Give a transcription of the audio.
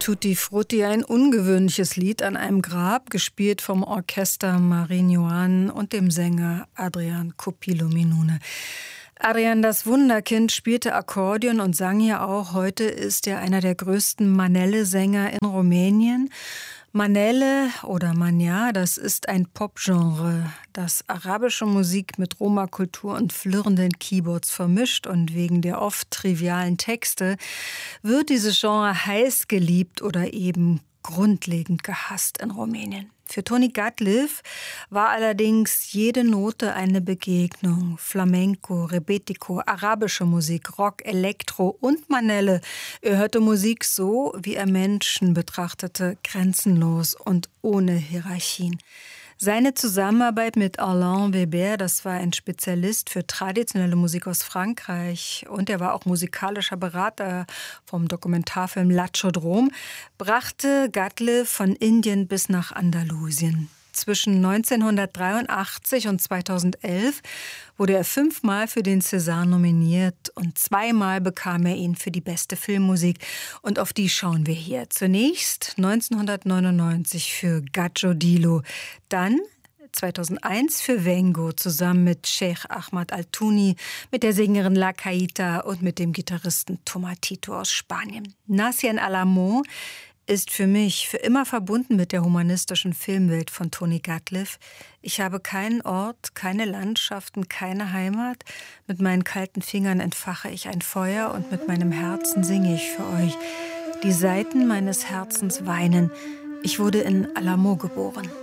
Tutti Frutti, ein ungewöhnliches Lied an einem Grab, gespielt vom Orchester Marignoane und dem Sänger Adrian Coppilu-Minune. Adrian, das Wunderkind, spielte Akkordeon und sang ja auch. Heute ist er einer der größten Manele-Sänger in Rumänien. Manele oder Mania, das ist ein Popgenre, das arabische Musik mit Roma-Kultur und flirrenden Keyboards vermischt, und wegen der oft trivialen Texte wird dieses Genre heiß geliebt oder eben grundlegend gehasst in Rumänien. Für Toni Gatliff war allerdings jede Note eine Begegnung. Flamenco, Rebetiko, arabische Musik, Rock, Elektro und Manele. Er hörte Musik so, wie er Menschen betrachtete, grenzenlos und ohne Hierarchien. Seine Zusammenarbeit mit Alain Weber, das war ein Spezialist für traditionelle Musik aus Frankreich, und er war auch musikalischer Berater vom Dokumentarfilm La Chaudrome, brachte Gatliff von Indien bis nach Andalusien. Zwischen 1983 und 2011 wurde er 5-mal für den César nominiert und 2-mal bekam er ihn für die beste Filmmusik. Und auf die schauen wir hier. Zunächst 1999 für Gadjo Dilo, dann 2001 für Vengo zusammen mit Sheikh Ahmad Al-Touni, mit der Sängerin La Caïta und mit dem Gitarristen Tomatito aus Spanien. Nací en Alamo ist für mich für immer verbunden mit der humanistischen Filmwelt von Toni Gatliff. Ich habe keinen Ort, keine Landschaften, keine Heimat. Mit meinen kalten Fingern entfache ich ein Feuer und mit meinem Herzen singe ich für euch. Die Saiten meines Herzens weinen. Ich wurde in Alamo geboren.